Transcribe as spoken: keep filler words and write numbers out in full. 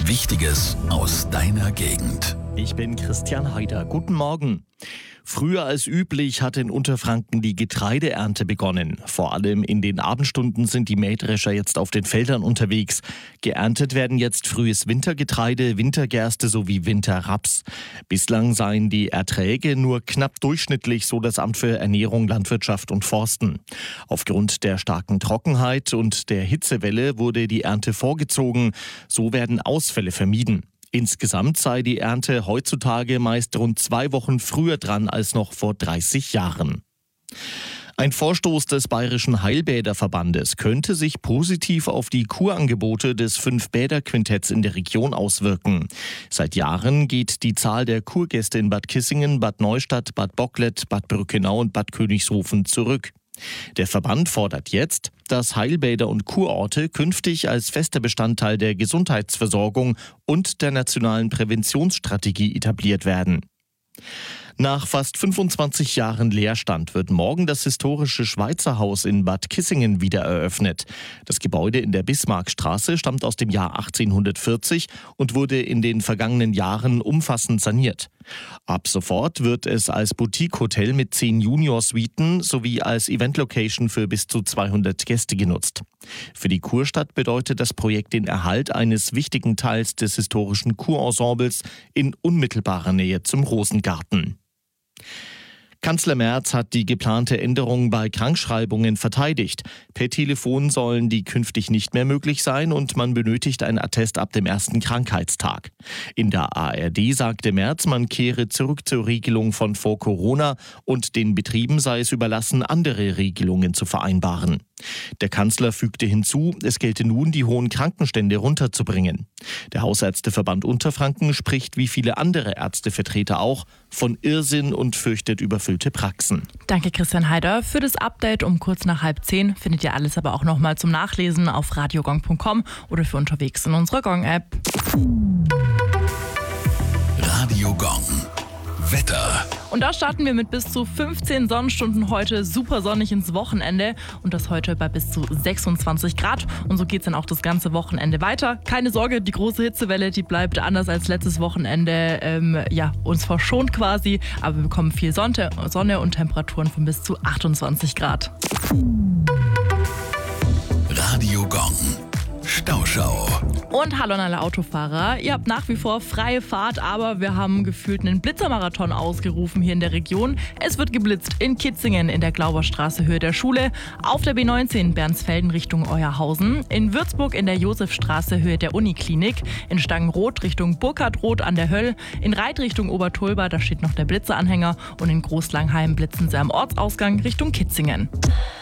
Wichtiges aus deiner Gegend. Ich bin Christian Heider. Guten Morgen. Früher als üblich hat in Unterfranken die Getreideernte begonnen. Vor allem in den Abendstunden sind die Mähdrescher jetzt auf den Feldern unterwegs. Geerntet werden jetzt frühes Wintergetreide, Wintergerste sowie Winterraps. Bislang seien die Erträge nur knapp durchschnittlich, so das Amt für Ernährung, Landwirtschaft und Forsten. Aufgrund der starken Trockenheit und der Hitzewelle wurde die Ernte vorgezogen. So werden Ausfälle vermieden. Insgesamt sei die Ernte heutzutage meist rund zwei Wochen früher dran als noch vor dreißig Jahren. Ein Vorstoß des Bayerischen Heilbäderverbandes könnte sich positiv auf die Kurangebote des Fünf-Bäder-Quintetts in der Region auswirken. Seit Jahren geht die Zahl der Kurgäste in Bad Kissingen, Bad Neustadt, Bad Bocklet, Bad Brückenau und Bad Königshofen zurück. Der Verband fordert jetzt, dass Heilbäder und Kurorte künftig als fester Bestandteil der Gesundheitsversorgung und der nationalen Präventionsstrategie etabliert werden. Nach fast fünfundzwanzig Jahren Leerstand wird morgen das historische Schweizer Haus in Bad Kissingen wieder eröffnet. Das Gebäude in der Bismarckstraße stammt aus dem Jahr achtzehnhundertvierzig und wurde in den vergangenen Jahren umfassend saniert. Ab sofort wird es als Boutique-Hotel mit zehn Junior-Suiten sowie als Event-Location für bis zu zweihundert Gäste genutzt. Für die Kurstadt bedeutet das Projekt den Erhalt eines wichtigen Teils des historischen Kurensembles in unmittelbarer Nähe zum Rosengarten. Kanzler Merz hat die geplante Änderung bei Krankschreibungen verteidigt. Per Telefon sollen die künftig nicht mehr möglich sein und man benötigt ein Attest ab dem ersten Krankheitstag. In der A R D sagte Merz, man kehre zurück zur Regelung von vor Corona und den Betrieben sei es überlassen, andere Regelungen zu vereinbaren. Der Kanzler fügte hinzu, es gelte nun, die hohen Krankenstände runterzubringen. Der Hausärzteverband Unterfranken spricht wie viele andere Ärztevertreter auch von Irrsinn und fürchtet überfüllte Praxen. Danke Christian Heider. Für das Update um kurz nach halb zehn findet ihr alles aber auch nochmal zum Nachlesen auf radiogong punkt com oder für unterwegs in unserer Gong-App. Radio Gong. Wetter. Und da starten wir mit bis zu fünfzehn Sonnenstunden heute super sonnig ins Wochenende und das heute bei bis zu sechsundzwanzig Grad. Und so geht es dann auch das ganze Wochenende weiter. Keine Sorge, die große Hitzewelle, die bleibt anders als letztes Wochenende ähm, ja, uns verschont quasi. Aber wir bekommen viel Sonne, Sonne und Temperaturen von bis zu achtundzwanzig Grad. Radio Gong. Stauschau. Und hallo an alle Autofahrer. Ihr habt nach wie vor freie Fahrt, aber wir haben gefühlt einen Blitzermarathon ausgerufen hier in der Region. Es wird geblitzt in Kitzingen in der Glauberstraße Höhe der Schule, auf der B neunzehn Bernsfelden Richtung Euerhausen, in Würzburg in der Josefstraße Höhe der Uniklinik, in Stangenroth Richtung Burkhardroth an der Höll, in Reit Richtung Obertulba, da steht noch der Blitzeranhänger und in Großlangheim blitzen sie am Ortsausgang Richtung Kitzingen.